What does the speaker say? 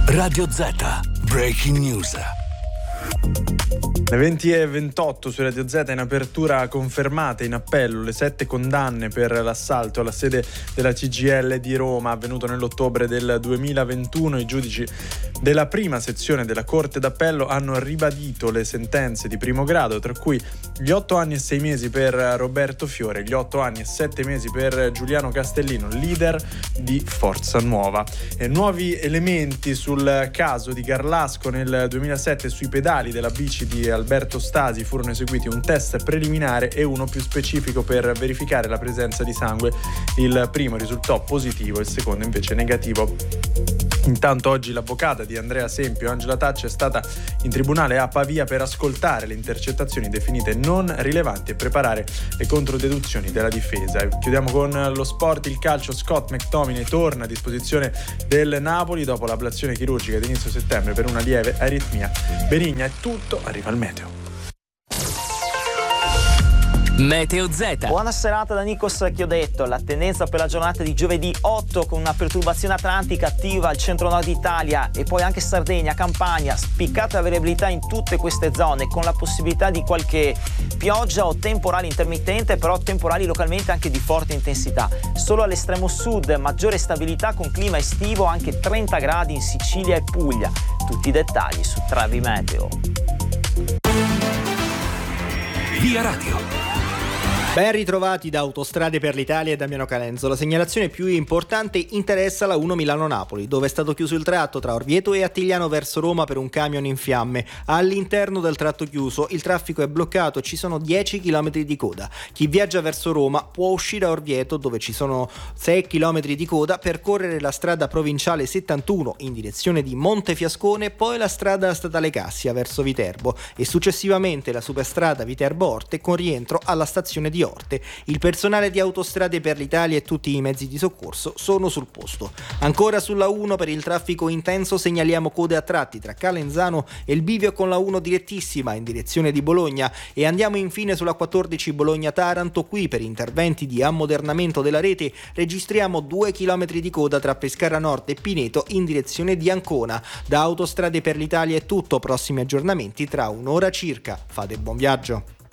Radio Z, Breaking News. Le 20:28 su Radio Z, in apertura confermate in appello le 7 condanne per l'assalto alla sede della CGIL di Roma avvenuto nell'ottobre del 2021. I giudici della prima sezione della Corte d'Appello hanno ribadito le sentenze di primo grado, tra cui gli 8 anni e 6 mesi per Roberto Fiore, gli 8 anni e 7 mesi per Giuliano Castellino, leader di Forza Nuova. Nuovi elementi sul caso di Garlasco. Nel 2007 sui pedali della bici di Alberto Stasi furono eseguiti un test preliminare e uno più specifico per verificare la presenza di sangue. Il primo risultò positivo, il secondo invece negativo. Intanto oggi l'avvocata di Andrea Sempio, Angela Taccia, è stata in tribunale a Pavia per ascoltare le intercettazioni definite non rilevanti e preparare le controdeduzioni della difesa. Chiudiamo con lo sport, il calcio. Scott McTominay torna a disposizione del Napoli dopo l'ablazione chirurgica di inizio settembre per una lieve aritmia benigna. È tutto, arriva il meteo. Meteo Z. Buona serata da Nikos Chiodetto. La tendenza per la giornata di giovedì 8 con una perturbazione atlantica attiva al centro-nord Italia e poi anche Sardegna, Campania, spiccata variabilità in tutte queste zone con la possibilità di qualche pioggia o temporale intermittente, però temporali localmente anche di forte intensità. Solo all'estremo sud maggiore stabilità con clima estivo, anche 30 gradi in Sicilia e Puglia. Tutti i dettagli su Travi Meteo. Via Radio. Ben ritrovati da Autostrade per l'Italia e Damiano Calenzo. La segnalazione più importante interessa la 1 Milano-Napoli, dove è stato chiuso il tratto tra Orvieto e Attigliano verso Roma per un camion in fiamme. All'interno del tratto chiuso il traffico è bloccato e ci sono 10 km di coda. Chi viaggia verso Roma può uscire a Orvieto, dove ci sono 6 km di coda, percorrere la strada provinciale 71 in direzione di Montefiascone, poi la strada statale Cassia verso Viterbo e successivamente la superstrada Viterbo-Orte con rientro alla stazione di Orte. Il personale di Autostrade per l'Italia e tutti i mezzi di soccorso sono sul posto. Ancora sulla 1 per il traffico intenso segnaliamo code a tratti tra Calenzano e il bivio con la 1 direttissima in direzione di Bologna e andiamo infine sulla 14 Bologna-Taranto. Qui per interventi di ammodernamento della rete registriamo 2 km di coda tra Pescara Nord e Pineto in direzione di Ancona. Da Autostrade per l'Italia è tutto, prossimi aggiornamenti tra un'ora circa. Fate buon viaggio.